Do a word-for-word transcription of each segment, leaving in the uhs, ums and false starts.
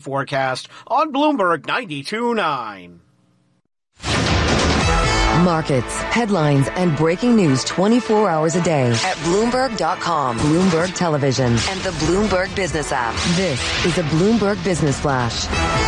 Forecast on Bloomberg ninety-two point nine. Markets, headlines, and breaking news twenty-four hours a day at Bloomberg dot com, Bloomberg Television, and the Bloomberg Business app. This is a Bloomberg Business Flash.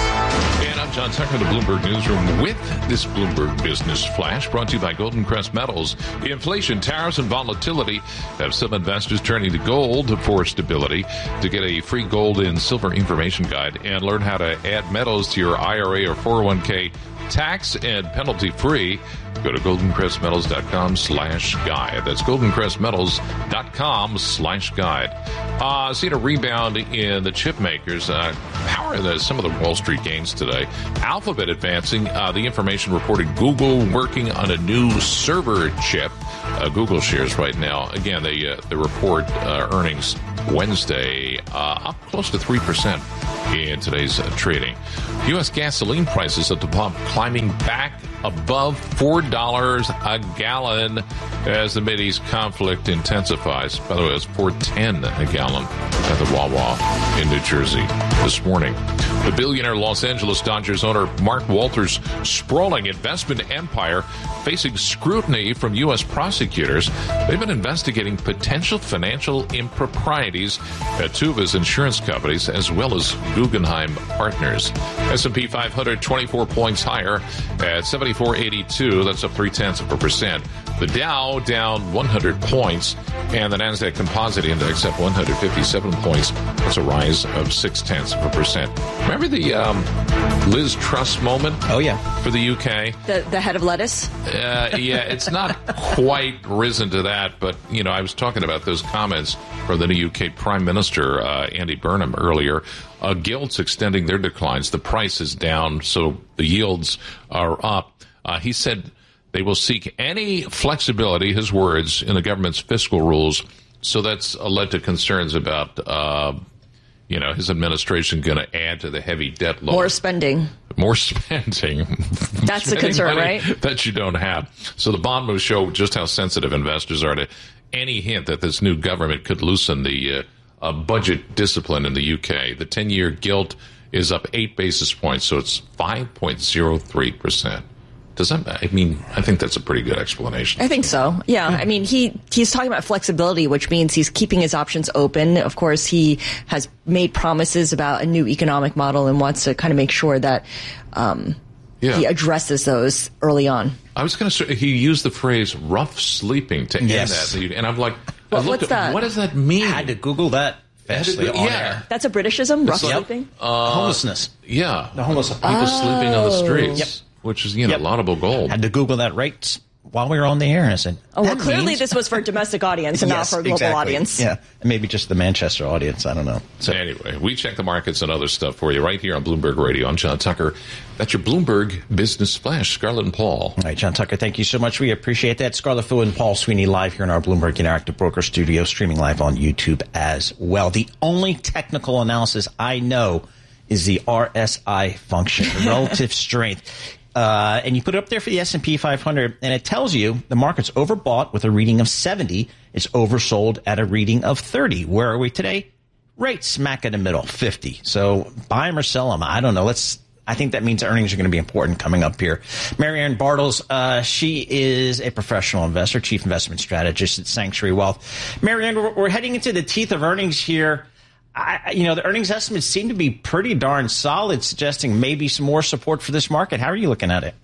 And I'm John Tucker, the Bloomberg Newsroom, with this Bloomberg Business Flash, brought to you by Golden Crest Metals. Inflation, tariffs, and volatility have some investors turning to gold for stability. To get a free gold and silver information guide and learn how to add metals to your I R A or four oh one k tax and penalty free, go to golden crest metals dot com slash guide. That's golden crest metals dot com slash guide. Uh, seen a rebound in the chip makers. Uh, power the, some of the Wall Street gains today. Alphabet advancing. Uh, the information reported Google working on a new server chip. Uh, Google shares right now. Again, they, uh, they report uh, earnings Wednesday uh, up close to three percent in today's uh, trading. U S gasoline prices at the pump climbing back above four dollars a gallon as the Mideast conflict intensifies. By the way, it's four ten a gallon at the Wawa in New Jersey this morning. The billionaire Los Angeles Dodgers owner Mark Walters' sprawling investment empire facing scrutiny from U S prosecutors. They've been investigating potential financial improprieties at two of his insurance companies as well as Guggenheim Partners. S and P five hundred twenty-four points higher at seventy-four eighty-two. That's up three-tenths of a percent. The Dow down one hundred points, and the NASDAQ Composite Index up one hundred fifty-seven points. That's a rise of six-tenths of a percent. Remember the um, Liz Truss moment? Oh, yeah. For the U K? The, the head of lettuce? Uh, yeah, it's not quite risen to that, but, you know, I was talking about those comments from the new U K Prime Minister, uh, Andy Burnham, earlier. Uh, gilts extending their declines. The price is down, so the yields are up. Uh, he said they will seek any flexibility, his words, in the government's fiscal rules. So that's uh, led to concerns about, uh, you know, his administration going to add to the heavy debt load. More spending. More spending. That's the concern, right? That you don't have. So the bond moves show just how sensitive investors are to any hint that this new government could loosen the uh, uh, budget discipline in the U K. The ten-year gilt is up eight basis points, so it's five point oh three percent. Does that, I mean, I think that's a pretty good explanation. I think so. Yeah. I mean, he, he's talking about flexibility, which means he's keeping his options open. Of course, he has made promises about a new economic model and wants to kind of make sure that, um, yeah. he addresses those early on. I was going to say, he used the phrase rough sleeping to yes. end that. And I'm like, well, I looked what's at, that? What does that mean? I had to Google that. Fastly, yeah. Air. That's a Britishism, rough like, sleeping? Uh, homelessness. Yeah. The homeless. People oh. sleeping on the streets. Yep. Which is, you know, yep. laudable gold. Had to Google that right while we were on the air, and I said, oh, well, clearly means... this was for a domestic audience and yes, not for a global exactly. audience. Yeah, and maybe just the Manchester audience. I don't know. So anyway, we check the markets and other stuff for you right here on Bloomberg Radio. I'm John Tucker. That's your Bloomberg Business Flash. Scarlett and Paul. All right, John Tucker, thank you so much. We appreciate that. Scarlett Fu and Paul Sweeney live here in our Bloomberg Interactive Broker studio, streaming live on YouTube as well. The only technical analysis I know is the R S I function, the relative strength. Uh, and you put it up there for the S and P five hundred, and it tells you the market's overbought with a reading of seventy. It's oversold at a reading of thirty. Where are we today? Right smack in the middle, fifty. So buy them or sell them. I don't know. Let's. I think that means earnings are going to be important coming up here. Marianne Bartles, uh, she is a professional investor, chief investment strategist at Sanctuary Wealth. Marianne, we're, we're heading into the teeth of earnings here. I, you know, the earnings estimates seem to be pretty darn solid, suggesting maybe some more support for this market. How are you looking at it?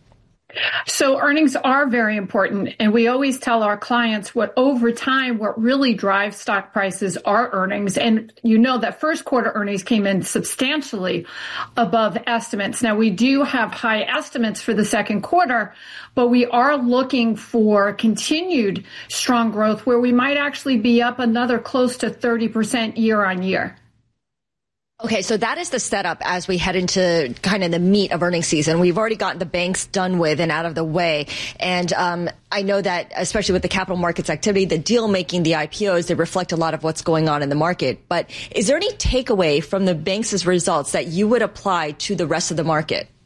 So earnings are very important, and we always tell our clients what over time, what really drives stock prices are earnings. And you know that first quarter earnings came in substantially above estimates. Now, we do have high estimates for the second quarter, but we are looking for continued strong growth where we might actually be up another close to thirty percent year on year. Okay, so that is the setup as we head into kind of the meat of earnings season. We've already gotten the banks done with and out of the way. And um, I know that, especially with the capital markets activity, the deal making, the I P Os, they reflect a lot of what's going on in the market. But is there any takeaway from the banks' results that you would apply to the rest of the market?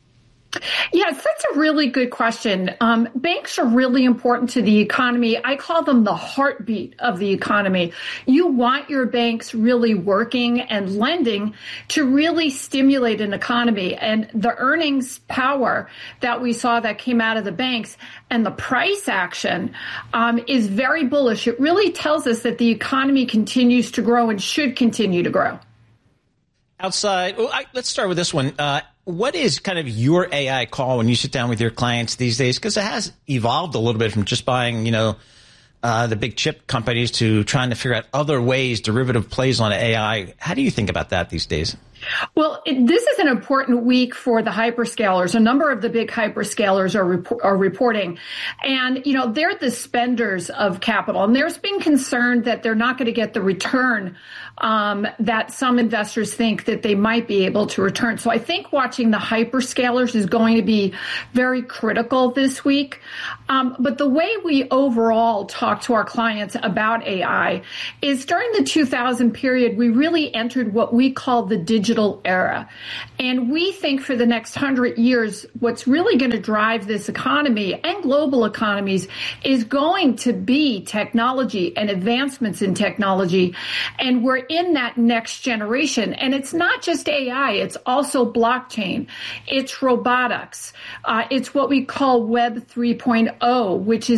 Yes, that's a really good question. Um, banks are really important to the economy. I call them the heartbeat of the economy. You want your banks really working and lending to really stimulate an economy. And the earnings power that we saw that came out of the banks and the price action um, is very bullish. It really tells us that the economy continues to grow and should continue to grow. Outside, well, I, let's start with this one. Uh, what is kind of your A I call when you sit down with your clients these days? Because it has evolved a little bit from just buying, you know, uh, the big chip companies to trying to figure out other ways, derivative plays on A I. How do you think about that these days? Well, it, this is an important week for the hyperscalers. A number of the big hyperscalers are rep- are reporting. And, you know, they're the spenders of capital. And there's been concern that they're not going to get the return um, that some investors think that they might be able to return. So I think watching the hyperscalers is going to be very critical this week. Um, but the way we overall talk to our clients about A I is during the two thousand period, we really entered what we call the digital era. And we think for the next hundred years, what's really going to drive this economy and global economies is going to be technology and advancements in technology. And we're in that next generation. And it's not just A I, it's also blockchain. It's robotics. Uh, it's what we call Web three point oh, which is